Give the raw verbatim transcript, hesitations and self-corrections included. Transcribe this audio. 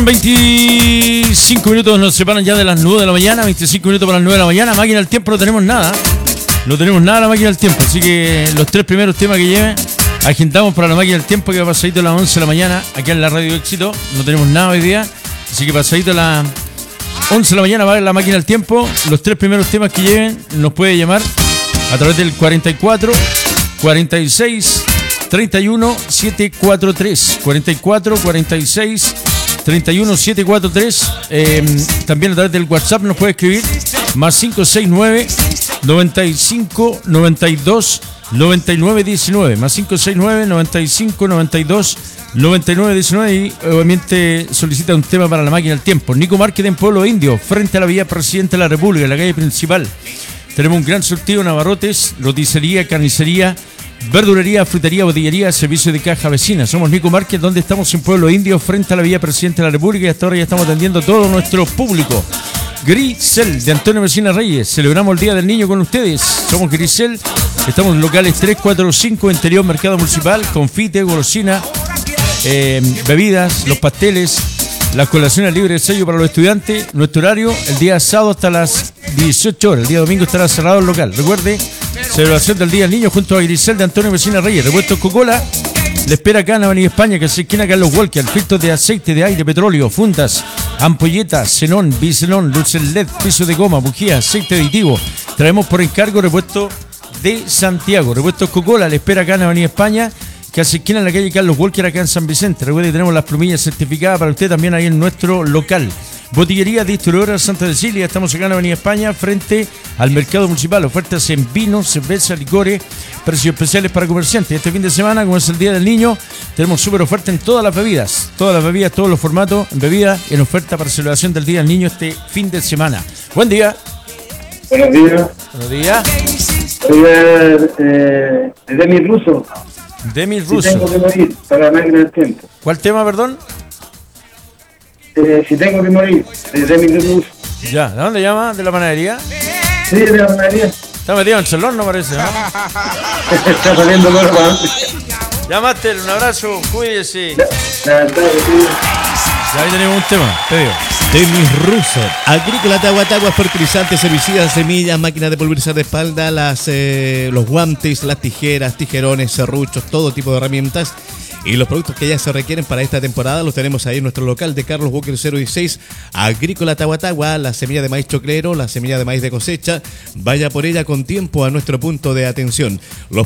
veinticinco minutos nos separan ya de las nueve de la mañana, veinticinco minutos para las nueve de la mañana. Máquina del tiempo no tenemos nada, no tenemos nada en la máquina del tiempo, así que los tres primeros temas que lleven agendamos para la máquina del tiempo, que va pasadito a las once de la mañana aquí en la Radio Éxito. No tenemos nada hoy día, así que pasadito a las once de la mañana va a ver la máquina del tiempo. Los tres primeros temas que lleven nos puede llamar a través del cuarenta y cuatro, cuarenta y seis, treinta y uno, setecientos cuarenta y tres, cuarenta y cuatro, cuarenta y seis, treinta y uno, setecientos cuarenta y tres. Eh, también a través del WhatsApp nos puede escribir más cinco seis nueve, noventa y cinco, noventa y dos, noventa y nueve diecinueve, más cinco seis nueve, noventa y cinco, noventa y dos, noventa y nueve diecinueve. Y obviamente solicita un tema para la máquina del tiempo. Nico Márquez en Pueblo Indio, frente a la vía Presidente de la República, en la calle principal. Tenemos un gran surtido en abarrotes, roticería, carnicería, verdulería, frutería, botillería, servicio de caja vecina. Somos Nico Márquez, donde estamos en Pueblo Indio, frente a la vía Presidente de la República, y hasta ahora ya estamos atendiendo a todo nuestro público. Grisel, de Antonio Mesina Reyes. Celebramos el Día del Niño con ustedes. Somos Grisel, estamos en locales tres, cuatro, cinco, interior Mercado Municipal, confite, golosina, eh, bebidas, los pasteles, las colaciones libres de sello para los estudiantes. Nuestro horario, el día sábado hasta las dieciocho horas, el día domingo estará cerrado el local. Recuerde, celebración del Día del Niño junto a Grisel de Antonio Mesina Reyes. Repuestos Coca-Cola le espera acá en Avenida España, que se esquina Carlos Walker. Filtros de aceite, de aire, petróleo, fundas, ampolletas, xenón, biselón, luces L E D, piso de goma, bujía, aceite aditivo. Traemos por encargo repuesto de Santiago. Repuestos Coca-Cola le espera acá en Avenida España, que se esquina en la calle Carlos Walker, acá en San Vicente. Recuerde que tenemos las plumillas certificadas para usted también ahí en nuestro local. Botillería Distribuidora Santa Cecilia, estamos acá en Avenida España, frente al Mercado Municipal. Ofertas en vino, cerveza, licores, precios especiales para comerciantes. Este fin de semana, como es el Día del Niño, tenemos súper oferta en todas las bebidas. Todas las bebidas, todos los formatos, en bebidas, en oferta para celebración del Día del Niño este fin de semana. Buen día. Buenos días. Buenos días. Oiga, eh, Demi Russo. Demi Si Russo. tengo que morir para la máquina del tiempo. ¿Cuál tema, perdón? Eh, si tengo que morir, de Demi Russo. Ya, ¿de dónde llama? ¿De la panadería? Sí, de la panadería. Está metido en Chelón, no parece, ¿no? Está saliendo normal. Llamaste, un abrazo, cuídese. La, la verdad que sí. Ya ahí tenemos un tema, te digo. Demis Russo, Agrícola Tahuatahua, fertilizantes, herbicidas, semillas, máquinas de pulverizar de espalda, las, eh, los guantes, las tijeras, tijerones, serruchos, todo tipo de herramientas. Y los productos que ya se requieren para esta temporada los tenemos ahí en nuestro local de Carlos Walker cero dieciséis, Agrícola Tahuatahua, la semilla de maíz choclero, la semilla de maíz de cosecha. Vaya por ella con tiempo a nuestro punto de atención. Los